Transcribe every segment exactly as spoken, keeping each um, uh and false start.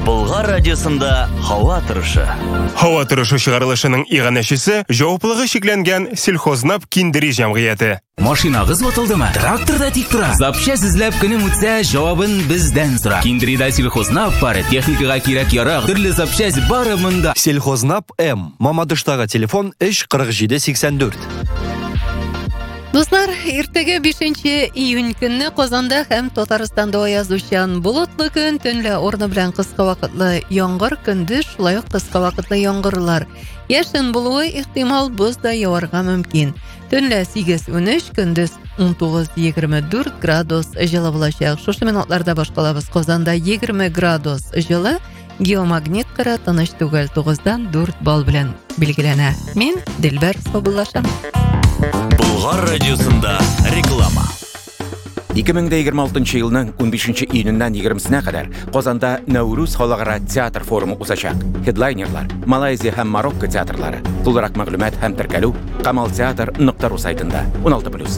Болгар радиосында һава торышы. Һава торышы чыгарылышының иганәчесе җаваплылыгы шикләнгән сельхознап киндери җәмгыяте. Машинагыз ватылдымы? Тракторда тик тора. Запчасть эзләп көнең үтсә, җавабын бездән сора. Киндерида сельхознап бары, техникага кирәк ярак, төрле запчасть бары монда. Сельхознап М. Мамадыштагы телефон өч кырык җиде сиксән дүрт. Дуслар, иртәгә бишенче июнь көнне Казанда һәм Татарстанда аязучан болытлы көн, төнлә орны белән кыска вакытлы яңгыр, көндез шулай ук кыска вакытлы яңгырлар. Яшен булуы ихтимал, боз да яварга мөмкин. Төнлә сигез унөч, көндез ун тугыз егерме дүрт градус җылы булачак. Шушы минутларда башкалабыз. Казанда егерме градус җылы, геомагнит кыры тыныч түгел, тугыздан дүрт балл белән билгеләнә. Мин Дилбәр Сабуллашам. Болгар радиосында реклама. ике мең егерме алтынчы елның унбишенче июненнән егермесенә кадәр Казанда Наурыз халыкара театр форумы узачак. Хедлайнерлар Малайзия һәм Марокко театрлары. Тулырак мәгълүмат һәм теркәлү камалтеатр нокта ру сайтында. он алты плюс.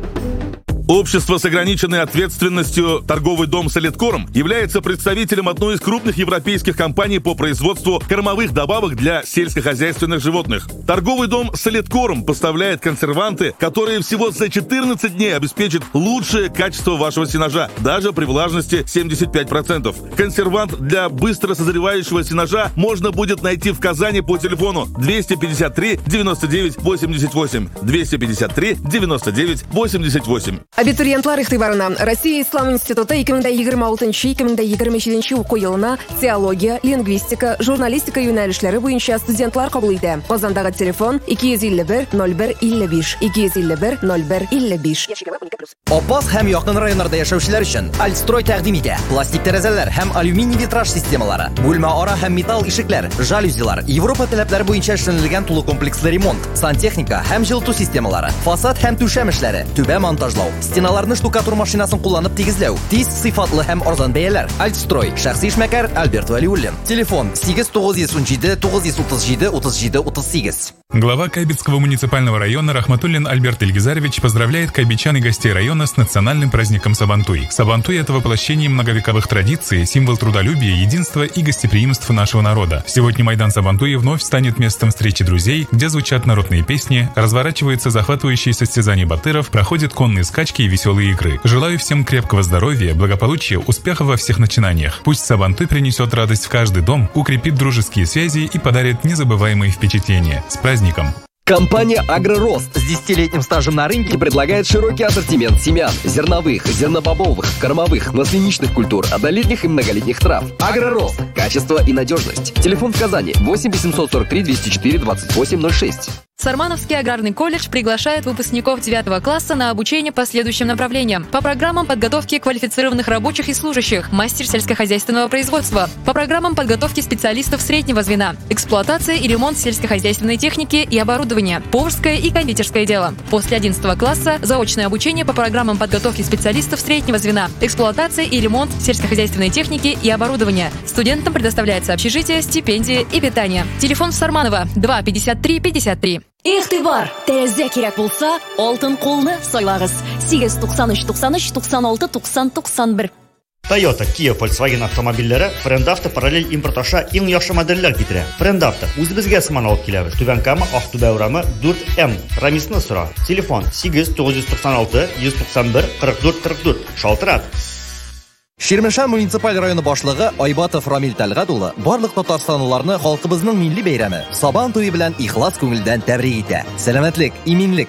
Общество с ограниченной ответственностью «Торговый дом Солидкорм» является представителем одной из крупных европейских компаний по производству кормовых добавок для сельскохозяйственных животных. Торговый дом Солидкорм поставляет консерванты, которые всего за четырнадцать дней обеспечат лучшее качество вашего сенажа, даже при влажности семьдесят пять процентов. Консервант для быстро созревающего сенажа можно будет найти в Казани по телефону двести пятьдесят три девяносто девять восемьдесят восемь, двести пятьдесят три девяносто девять восемьдесят восемь. Абитуриентлар игътибарына. Россия Ислам институты ике мең егерме алтынчы - ике мең егерме җиденче уку елына теология, лингвистика, журналистика юнәлешләре буенча студентлар кабул итә. Казандагы телефон ике йөз илле бер ноль бер илле биш, ике йөз илле бер ноль бер илле биш. Апас һәм якын районнарда яшәүчеләр өчен Альстрой тәкъдим итә. Пластик тәрәзәләр һәм алюминий витраж системалары, бүлмә ара һәм металл ишекләр, жалюзилар, Европа таләпләре буенча эшләнелгән тулы комплекслы ремонт, сантехника һәм җылыту системалары, фасад һәм түшәм эшләре, түбә монтажлау, стеналарны штукатур машинасын кулланып тигезләү, тиз, сыйфатлы һәм арзан бәяләр. Альстрой, шәхси эшмәкәр Альберт Вәлиуллин. Телефон сигез тугыз йөз унҗиде тугыз йөз утыз җиде утыз җиде утыз сигез. Глава Кайбицкого муниципального района Рахматуллин Альберт Ильгизарович поздравляет кайбичан и гостей района с национальным праздником Сабантуй. Сабантуй – это воплощение многовековых традиций, символ трудолюбия, единства и гостеприимства нашего народа. Сегодня Майдан Сабантуя вновь станет местом встречи друзей, где звучат народные песни, разворачиваются захватывающие состязания батыров, проходят конные скачки и веселые игры. Желаю всем крепкого здоровья, благополучия, успехов во всех начинаниях. Пусть Сабантуй принесет радость в каждый дом, укрепит дружеские связи и подарит незабываемые впечатления. С праздником! Компания «Агророст» с десятилетним стажем на рынке предлагает широкий ассортимент семян, зерновых, зернобобовых, кормовых, масляничных культур, однолетних и многолетних трав. «Агророст» – качество и надежность. Телефон в Казани восемь восемьсот сорок три двести четыре двадцать восемь ноль шесть. Сармановский аграрный колледж приглашает выпускников девятого класса на обучение по следующим направлениям. По программам подготовки квалифицированных рабочих и служащих, мастер сельскохозяйственного производства. По программам подготовки специалистов среднего звена, эксплуатация и ремонт сельскохозяйственной техники и оборудования, поварское и кондитерское дело. После одиннадцатого класса заочное обучение по программам подготовки специалистов среднего звена, эксплуатация и ремонт сельскохозяйственной техники и оборудования. Студентам предоставляется общежитие, стипендия и питание. Телефон Сарманова два пятьдесят три пятьдесят три. Игътибар, тәзә кирәк булса, алтын кулны сайлагыз. сигез туксан өч туксан өч туксан алты туксан туксан бер. Toyota, Kia, Volkswagen автомобильләре Френдавто параллель импорт аша иң яхшы модельләр китерә. Френдавто үзебезгә сыман алып киләбез. Түбән Кама, Актүбә урамы дүрт эм. Рамисны сора. Телефон сигез тугыз йөз туксан алты йөз туксан бер кырык дүрт кырык дүрт. Шалтырат. Ширмешан муниципаль районы башлыгы Айбатов Рамил Тәлгат улы барлык татарстанлыларны халкыбызның милли бәйрәме Сабантуй белән ихлас күңелдән тәбрик итә. Сәламәтлек, иминлек,